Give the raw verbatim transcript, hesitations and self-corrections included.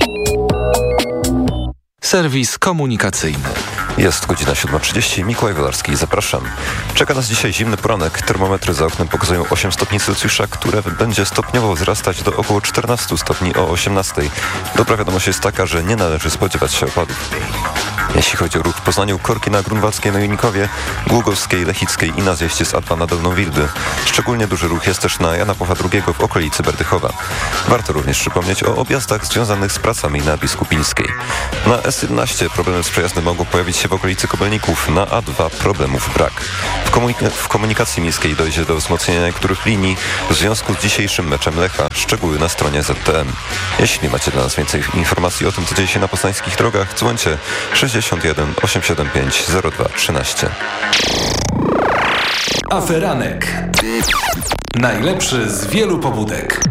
Serwis komunikacyjny. Jest godzina siódma trzydzieści. Mikołaj Wolarski, zapraszam. Czeka nas dzisiaj zimny poranek. Termometry za oknem pokazują osiem stopni Celsjusza, które będzie stopniowo wzrastać do około czternastu stopni o osiemnastej. Dobra wiadomość jest taka, że nie należy spodziewać się opadów. Jeśli chodzi o ruch w Poznaniu, korki na Grunwaldzkiej na Junikowie, Głogowskiej, Lechickiej i na zjeździe z A dwa na Dolną Wildy. Szczególnie duży ruch jest też na Jana Pawła drugiego w okolicy Berdychowa. Warto również przypomnieć o objazdach związanych z pracami na Biskupińskiej. Na S jedenaście problemy z przejazdem mogą pojawić się w okolicy Kobelników, na A dwa problemów brak. W, komunika- w komunikacji miejskiej dojdzie do wzmocnienia niektórych linii w związku z dzisiejszym meczem Lecha. Szczegóły na stronie Z T M. Jeśli macie dla nas więcej informacji o tym, co dzieje się na poznańskich drogach, dzwońcie sześćdziesiąt jeden osiemset siedemdziesiąt pięć zero dwa trzynaście. Aferanek. Najlepszy z wielu pobudek.